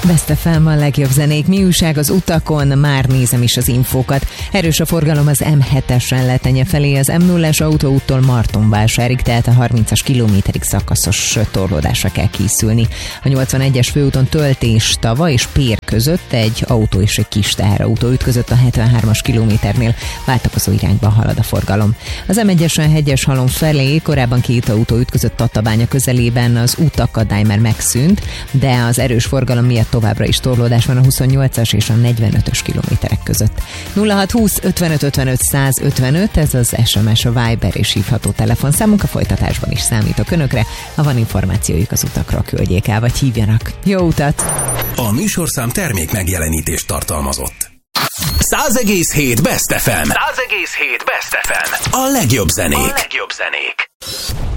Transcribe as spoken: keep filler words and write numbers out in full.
Best ef em, a legjobb zenék. Mi újság az utakon? Már nézem is az infókat. Erős a forgalom az em hetesen Letenye felé, az em nullás autóúttól Martonvásárig, tehát a harmincas kilométerig szakaszos torlódásra kell készülni. A nyolcvanegyes főúton Töltés, Tava és Pér között egy autó és egy kis teherautó ütközött a hetvenhármas kilométernél, váltakozó irányban halad a forgalom. Az em egyesen Hegyeshalom felé korábban két autó ütközött Tatabánya közelében, az útakadály már megszűnt, de az erős forgalom miatt továbbra is torlódás van a huszonnyolcas és a negyvenötös kilométerek között. nulla hat húsz ötvenöt ötvenöt száz ötvenöt, ez az es em es, a Viber és hívható telefonszámunk, a folytatásban is számítok önökre. Ha van információjuk az utakról, küldjék el, vagy hívjanak. Jó utat! A műsorszám termék megjelenítést tartalmazott. száz egész hét Best ef em. száz egész hét Best ef em. A legjobb zenék. A legjobb zenék.